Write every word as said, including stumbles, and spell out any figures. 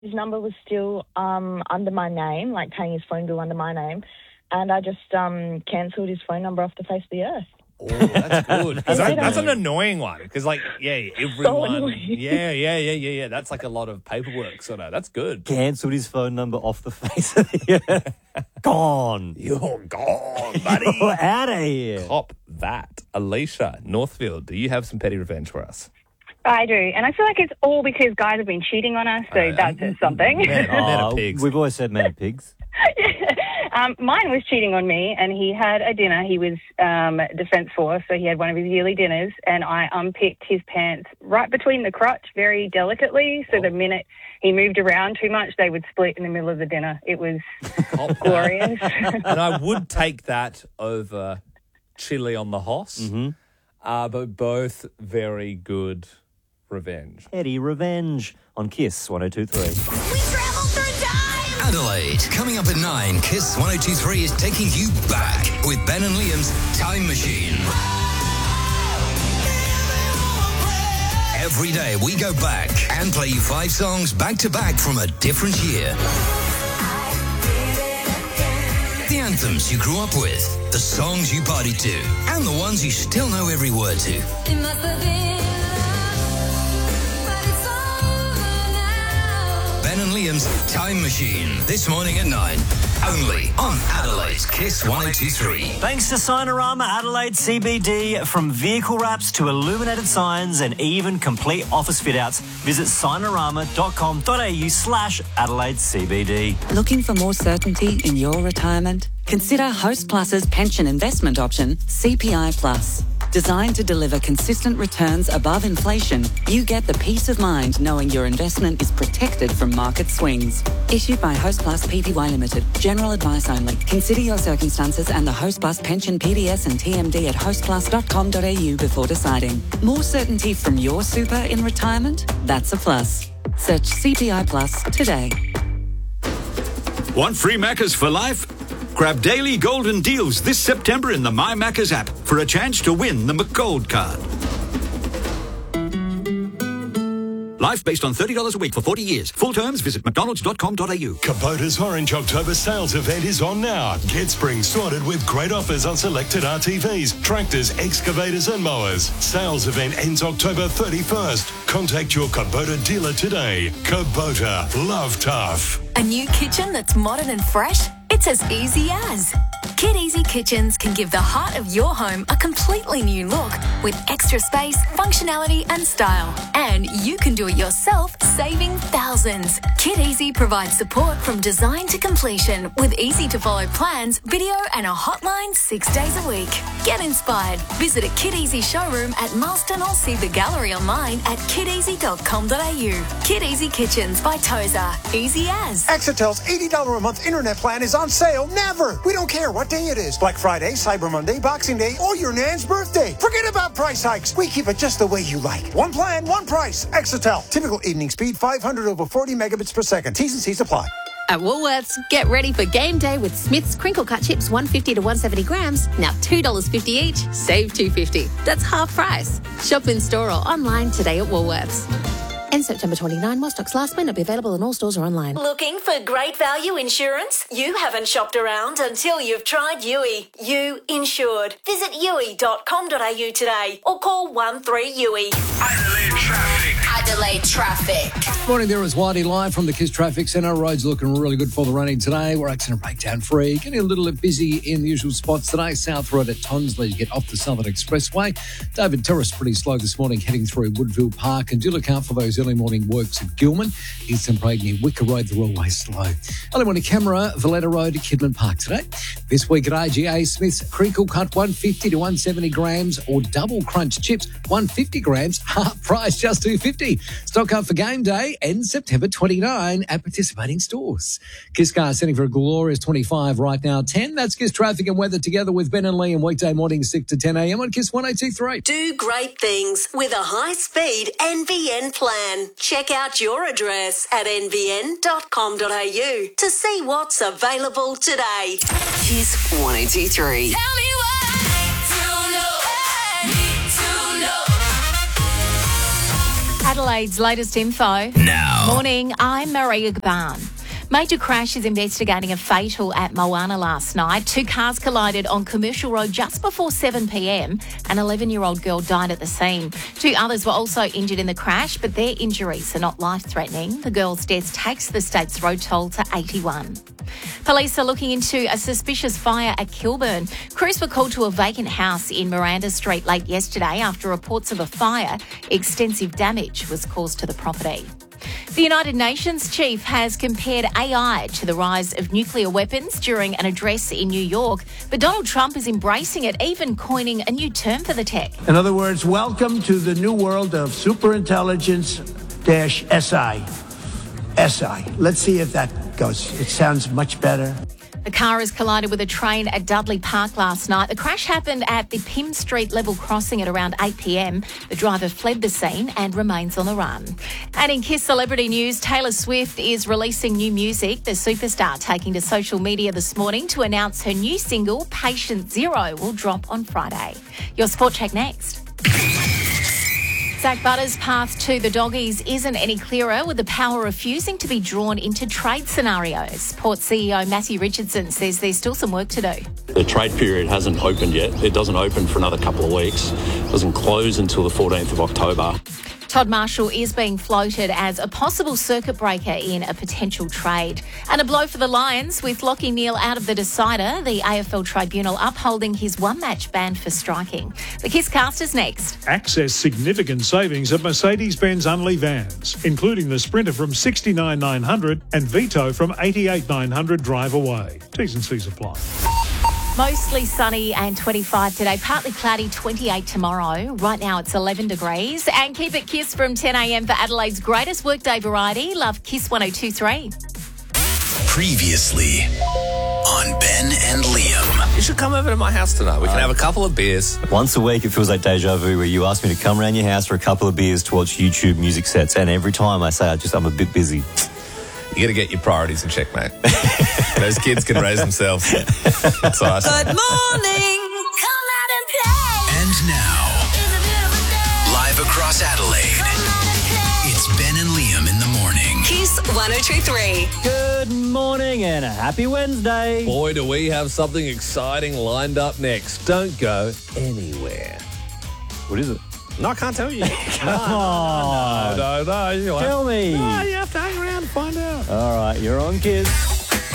His number was still um, under my name, like paying his phone bill under my name, and I just um, cancelled his phone number off the face of the earth. Oh, that's good. That, that's an annoying one because, like, yeah, everyone. So yeah, yeah, yeah, yeah, yeah. That's like a lot of paperwork, sort of. That's good. Cancelled his phone number off the face of the earth. Gone. You're gone, buddy. You're out of here. Cop that. Alicia, Northfield, do you have some petty revenge for us? I do, and I feel like it's all because guys have been cheating on us, so Uh, that's something. Men, men are Oh, pigs. we've always said men are pigs. um, mine was cheating on me, and he had a dinner. He was um, Defence Force, so he had one of his yearly dinners, and I unpicked his pants right between the crotch very delicately, so Oh. the minute he moved around too much, they would split in the middle of the dinner. It was Cop that. glorious. And I would take that over chili on the hoss, Mm-hmm. uh, but both very good revenge. Petty revenge on Kiss one oh two three. We travel through time! Adelaide, coming up at nine, Kiss one oh two three is taking you back with Ben and Liam's Time Machine. Every day we go back and play you five songs back to back from a different year. The anthems you grew up with, the songs you partied to, and the ones you still know every word to. It must have been love, but it's over now. Ben and Liam's Time Machine, this morning at nine, only on Adelaide's Kiss one oh two three. Thanks to Sinorama Adelaide C B D. From vehicle wraps to illuminated signs and even complete office fit-outs, visit sinorama.com.au slash Adelaide CBD. Looking for more certainty in your retirement? Consider Host Plus's pension investment option, C P I Plus. Designed to deliver consistent returns above inflation, you get the peace of mind knowing your investment is protected from market swings. Issued by Host Plus Pty Limited. General advice only. Consider your circumstances and the Host Plus pension P D S and T M D at host plus dot com dot a u before deciding. More certainty from your super in retirement? That's a plus. Search C P I Plus today. Want free Maccas for life? Grab daily golden deals this September in the My Maccas app for a chance to win the McGold card. Life based on thirty dollars a week for forty years. Full terms, visit mcdonalds dot com dot a u. Kubota's Orange October sales event is on now. Get spring sorted with great offers on selected R T Vs, tractors, excavators and mowers. Sales event ends October thirty-first. Contact your Kubota dealer today. Kubota, love tough. A new kitchen that's modern and fresh? It's as easy as. Kid Easy Kitchens can give the heart of your home a completely new look with extra space, functionality and style. And you can do it yourself, saving thousands. Kid Easy provides support from design to completion with easy-to-follow plans, video and a hotline six days a week. Get inspired. Visit a Kid Easy showroom at Marston or see the gallery online at kid easy dot com dot a u. Kid Easy Kitchens by Tozer. Easy as. Exitel's eighty dollars a month internet plan is on sale never. We don't care what day it is. Black Friday, Cyber Monday, Boxing Day, or your nan's birthday. Forget about price hikes. We keep it just the way you like. One plan, one price. Exitel. Typical evening speed, five hundred over forty megabits per second. T's and C's apply. At Woolworths, get ready for game day with Smith's Crinkle Cut Chips, one fifty to one seventy grams, now two dollars fifty each, save two fifty. That's half price. Shop in store or online today at Woolworths. End September twenty-ninth, while stocks last may not be available in all stores or online. Looking for great value insurance? You haven't shopped around until you've tried U I. You insured. Visit U I dot com dot a u today or call one three U I. Adelaide traffic. Adelaide traffic. Morning, there is Whitey live from the Kiss Traffic Centre. Roads looking really good for the running today. We're accident breakdown free. Getting a little bit busy in the usual spots today. South Road at Tonsley, you get off the Southern Expressway. David Terrace pretty slow this morning heading through Woodville Park. And do look out for those early morning works at Gilman. Eastern Parade near Wicker Road, the railway slow. Early morning camera, Valletta Road, Kidman Park today. This week at A G A, Smith's Crinkle Cut one fifty to one seventy grams or double crunch chips one fifty grams, half price, just two fifty. Stock up for game day ends September twenty-ninth at participating stores. Kiss Car setting for a glorious twenty-five right now, ten. That's Kiss Traffic and Weather together with Ben and Lee and weekday morning six to ten a m on Kiss one oh two three. Do great things with a high-speed N B N plan. Check out your address at n b n dot com dot a u to see what's available today. Kiss one oh two three. Tell me why. To know, need to know. Adelaide's latest info. Now. Morning, I'm Maria Gaban. Major crash is investigating a fatal at Moana last night. Two cars collided on Commercial Road just before seven p.m. An eleven-year-old girl died at the scene. Two others were also injured in the crash, but their injuries are not life-threatening. The girl's death takes the state's road toll to eighty-one. Police are looking into a suspicious fire at Kilburn. Crews were called to a vacant house in Miranda Street late yesterday after reports of a fire. Extensive damage was caused to the property. The United Nations chief has compared A I to the rise of nuclear weapons during an address in New York, but Donald Trump is embracing it, even coining a new term for the tech. In other words, welcome to the new world of superintelligence dash S I. S I. Let's see if that goes. It sounds much better. The car has collided with a train at Dudley Park last night. The crash happened at the Pym Street level crossing at around eight p.m. The driver fled the scene and remains on the run. And in Kiss celebrity news, Taylor Swift is releasing new music. The superstar taking to social media this morning to announce her new single, Patient Zero, will drop on Friday. Your Sport Check next. Zach Butters' path to the Doggies isn't any clearer, with the power refusing to be drawn into trade scenarios. Port C E O Matthew Richardson says there's still some work to do. The trade period hasn't opened yet. It doesn't open for another couple of weeks. It doesn't close until the fourteenth of October. Todd Marshall is being floated as a possible circuit breaker in a potential trade. And a blow for the Lions with Lachie Neale out of the decider, the A F L Tribunal upholding his one-match ban for striking. The Kiss Cast is next. Access significant savings at Mercedes-Benz Unley vans, including the Sprinter from sixty-nine nine hundred and Vito from eighty-eight nine hundred drive away. T's and C's apply. Mostly sunny and twenty-five today, partly cloudy, twenty-eight tomorrow. Right now it's eleven degrees. And keep it Kiss from ten a.m. for Adelaide's greatest workday variety. Love Kiss one oh two point three. Previously on Ben and Liam. You should come over to my house tonight. We can have a couple of beers. Once a week, it feels like deja vu, where you ask me to come around your house for a couple of beers to watch YouTube music sets, and every time I say I just I'm a bit busy. You got to get your priorities in check, mate. Those kids can raise themselves. That's awesome. Good morning. Come out and play. And now, live across Adelaide, it's Ben and Liam in the morning. Kiss one oh two point three. Good morning and a happy Wednesday. Boy, do we have something exciting lined up next. Don't go anywhere. What is it? No, I can't tell you. Come on. No, no, no. no. Tell me. No, you have to hang around and find out. All right, you're on, kids.